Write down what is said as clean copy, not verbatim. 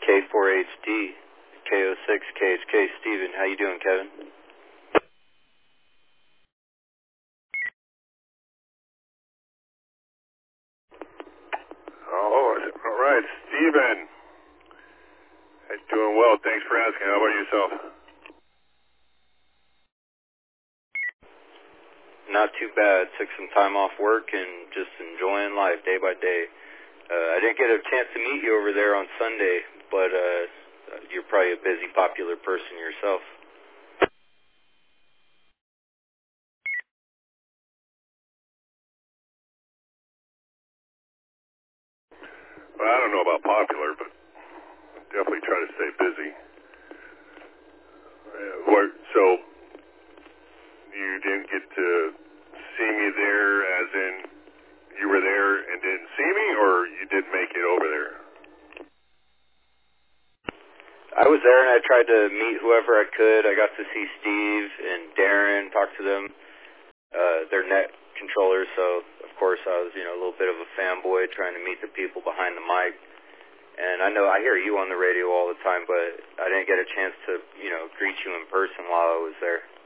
K4HD, K06, KHK, Steven. How you doing, Kevin? Oh, all right, Steven. I'm doing well. Thanks for asking. How about yourself? Not too bad. Took some time off work and just enjoying life day by day. I didn't get a chance to meet you over there on Sunday, but you're probably a busy, popular person yourself. Well, I don't know about popular, but definitely try to stay busy. So, you didn't get to see me there, as in you were there and didn't see me, or you did make it over there? I was there and I tried to meet whoever I could. I got to see Steve and Darren, talk to them. They're net controllers, so of course I was, a little bit of a fanboy trying to meet the people behind the mic. And I know I hear you on the radio all the time, but I didn't get a chance to, greet you in person while I was there.